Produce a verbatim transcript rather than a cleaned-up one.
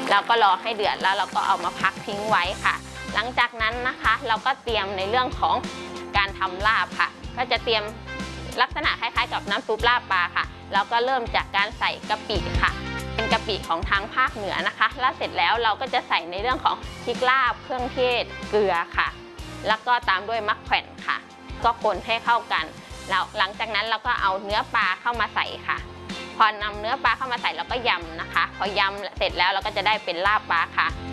แล้วก็รอให้เดือดแล้วเราก็เอามาพักทิ้งไว้ค่ะหลังจากนั้นนะคะเราก็เตรียมในเรื่องของการทำลาบค่ะก็จะเตรียมลักษณะคล้ายๆกับน้ำซุปลาบปลาค่ะแล้วก็เริ่มจากการใส่กะปิค่ะเป็นกะปิของทางภาคเหนือนะคะแล้วเสร็จแล้วเราก็จะใส่ในเรื่องของพริกลาบเครื่องเทศเกลือค่ะแล้วก็ตามด้วยมะแขวนค่ะก็คนให้เข้ากันแล้วหลังจากนั้นเราก็เอาเนื้อปลาเข้ามาใส่ค่ะพอนำเนื้อปลาเข้ามาใส่เราก็ยำนะคะพอยำเสร็จแล้วเราก็จะได้เป็นลาบปลาค่ะ